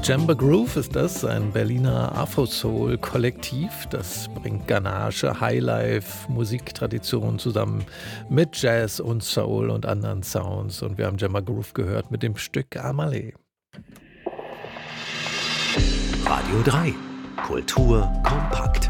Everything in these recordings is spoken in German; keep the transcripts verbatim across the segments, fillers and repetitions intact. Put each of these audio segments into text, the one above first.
Jamba Groove ist das, ein Berliner Afro-Soul-Kollektiv. Das bringt Ganache, Highlife, Musiktradition zusammen mit Jazz und Soul und anderen Sounds. Und wir haben Jamba Groove gehört mit dem Stück Amalé. Radio drei. Kultur kompakt.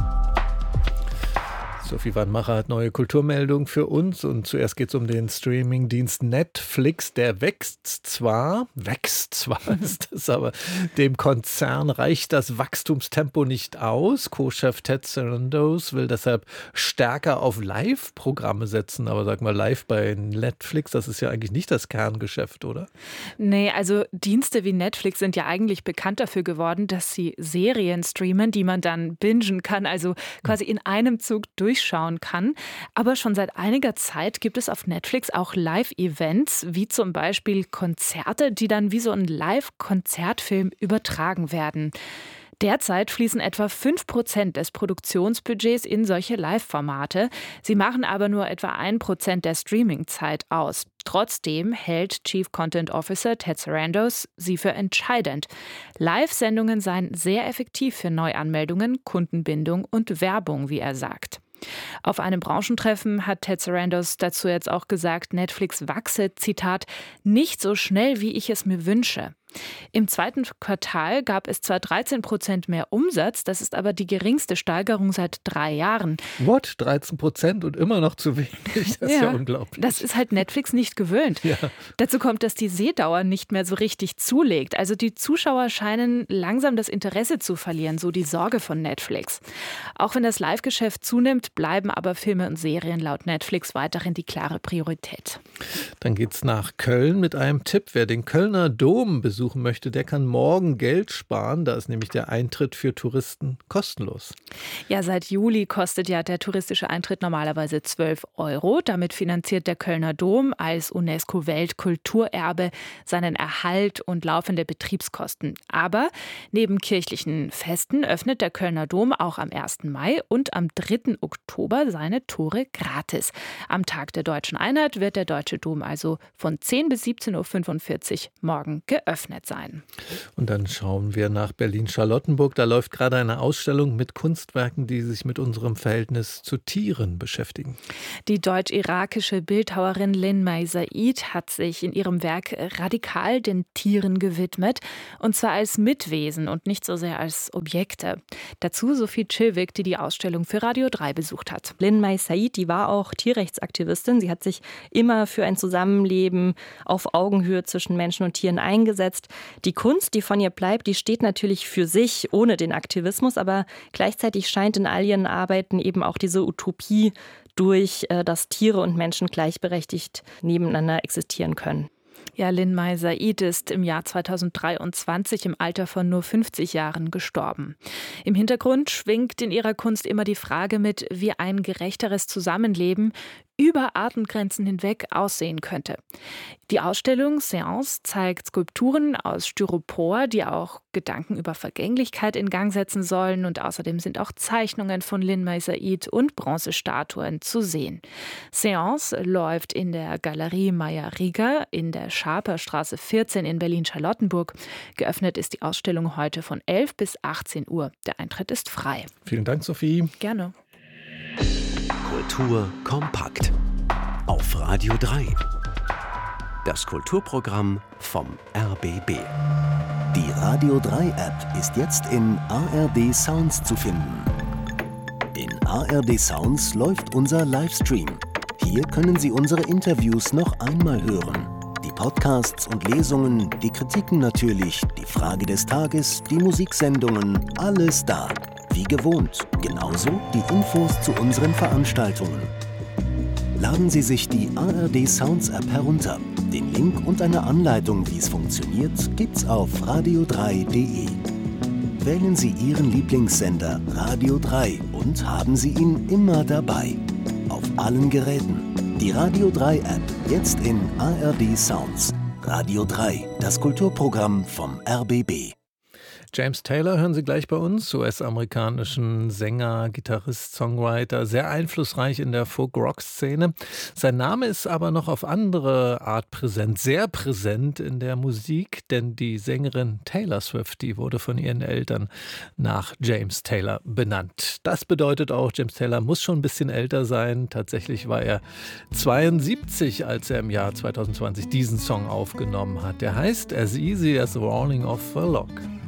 Sophie Wannmacher hat neue Kulturmeldungen für uns und zuerst geht es um den Streamingdienst Netflix. Der wächst zwar, wächst zwar ist es, aber dem Konzern reicht das Wachstumstempo nicht aus. Co-Chef Ted Sarandos will deshalb stärker auf Live-Programme setzen. Aber sag mal, live bei Netflix, das ist ja eigentlich nicht das Kerngeschäft, oder? Nee, also Dienste wie Netflix sind ja eigentlich bekannt dafür geworden, dass sie Serien streamen, die man dann bingen kann, also quasi in einem Zug durch schauen kann. Aber schon seit einiger Zeit gibt es auf Netflix auch Live-Events, wie zum Beispiel Konzerte, die dann wie so ein Live-Konzertfilm übertragen werden. Derzeit fließen etwa fünf Prozent des Produktionsbudgets in solche Live-Formate. Sie machen aber nur etwa ein Prozent der Streaming-Zeit aus. Trotzdem hält Chief Content Officer Ted Sarandos sie für entscheidend. Live-Sendungen seien sehr effektiv für Neuanmeldungen, Kundenbindung und Werbung, wie er sagt. Auf einem Branchentreffen hat Ted Sarandos dazu jetzt auch gesagt, Netflix wachse, Zitat, nicht so schnell, wie ich es mir wünsche. Im zweiten Quartal gab es zwar dreizehn Prozent mehr Umsatz, das ist aber die geringste Steigerung seit drei Jahren. What? dreizehn Prozent und immer noch zu wenig? Das ist ja, ja unglaublich. Das ist halt Netflix nicht gewöhnt. Ja. Dazu kommt, dass die Sehdauer nicht mehr so richtig zulegt. Also die Zuschauer scheinen langsam das Interesse zu verlieren, so die Sorge von Netflix. Auch wenn das Live-Geschäft zunimmt, bleiben aber Filme und Serien laut Netflix weiterhin die klare Priorität. Dann geht's nach Köln mit einem Tipp. Wer den Kölner Dom besucht, suchen möchte, der kann morgen Geld sparen. Da ist nämlich der Eintritt für Touristen kostenlos. Ja, seit Juli kostet ja der touristische Eintritt normalerweise zwölf Euro. Damit finanziert der Kölner Dom als UNESCO-Weltkulturerbe seinen Erhalt und laufende Betriebskosten. Aber neben kirchlichen Festen öffnet der Kölner Dom auch am ersten Mai und am dritten Oktober seine Tore gratis. Am Tag der Deutschen Einheit wird der Deutsche Dom also von zehn bis siebzehn Uhr fünfundvierzig morgen geöffnet sein. Und dann schauen wir nach Berlin-Charlottenburg. Da läuft gerade eine Ausstellung mit Kunstwerken, die sich mit unserem Verhältnis zu Tieren beschäftigen. Die deutsch-irakische Bildhauerin Lin-May Said hat sich in ihrem Werk radikal den Tieren gewidmet. Und zwar als Mitwesen und nicht so sehr als Objekte. Dazu Sophie Chilwig, die die Ausstellung für Radio drei besucht hat. Lin-May Said, die war auch Tierrechtsaktivistin. Sie hat sich immer für ein Zusammenleben auf Augenhöhe zwischen Menschen und Tieren eingesetzt. Die Kunst, die von ihr bleibt, die steht natürlich für sich, ohne den Aktivismus, aber gleichzeitig scheint in all ihren Arbeiten eben auch diese Utopie durch, dass Tiere und Menschen gleichberechtigt nebeneinander existieren können. Ja, Lin-May Said ist im Jahr zweitausenddreiundzwanzig im Alter von nur fünfzig Jahren gestorben. Im Hintergrund schwingt in ihrer Kunst immer die Frage mit, wie ein gerechteres Zusammenleben über Artengrenzen hinweg aussehen könnte. Die Ausstellung Séance zeigt Skulpturen aus Styropor, die auch Gedanken über Vergänglichkeit in Gang setzen sollen, und außerdem sind auch Zeichnungen von Lin-May Said und Bronzestatuen zu sehen. Séance läuft in der Galerie Meyer-Rieger in der Schaperstraße vierzehn in Berlin-Charlottenburg. Geöffnet ist die Ausstellung heute von elf bis achtzehn Uhr. Der Eintritt ist frei. Vielen Dank, Sophie. Gerne. Kultur kompakt auf Radio drei. Das Kulturprogramm vom R B B. Die Radio drei App ist jetzt in A R D Sounds zu finden. In A R D Sounds läuft unser Livestream. Hier können Sie unsere Interviews noch einmal hören. Die Podcasts und Lesungen, die Kritiken natürlich, die Frage des Tages, die Musiksendungen, alles da. Wie gewohnt, genauso die Infos zu unseren Veranstaltungen. Laden Sie sich die A R D Sounds App herunter. Den Link und eine Anleitung, wie es funktioniert, gibt's auf radio drei punkt de. Wählen Sie Ihren Lieblingssender Radio drei und haben Sie ihn immer dabei. Auf allen Geräten. Die Radio drei App, jetzt in A R D Sounds. Radio drei, das Kulturprogramm vom R B B. James Taylor hören Sie gleich bei uns, U S-amerikanischen Sänger, Gitarrist, Songwriter, sehr einflussreich in der Folk-Rock-Szene. Sein Name ist aber noch auf andere Art präsent, sehr präsent in der Musik, denn die Sängerin Taylor Swift, die wurde von ihren Eltern nach James Taylor benannt. Das bedeutet auch, James Taylor muss schon ein bisschen älter sein. Tatsächlich war er zweiundsiebzig, als er im Jahr zwanzig zwanzig diesen Song aufgenommen hat. Der heißt As Easy as Rolling Off a Log.